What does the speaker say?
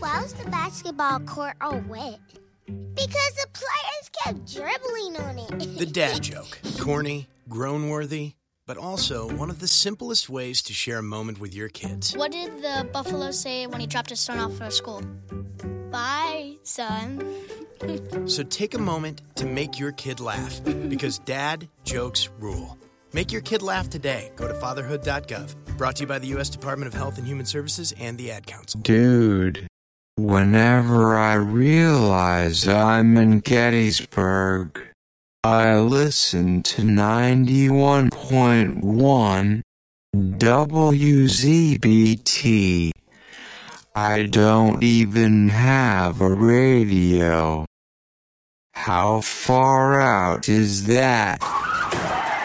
why was the basketball court all wet? Because the players kept dribbling on it. The dad joke. Corny, groan-worthy, but also one of the simplest ways to share a moment with your kids. What did the buffalo say when he dropped his son off at school? Bye, son. So take a moment to make your kid laugh, because dad jokes rule. Make your kid laugh today. Go to fatherhood.gov. Brought to you by the U.S. Department of Health and Human Services and the Ad Council. Dude, whenever I realize I'm in Gettysburg, I listen to 91.1 WZBT. I don't even have a radio. How far out is that?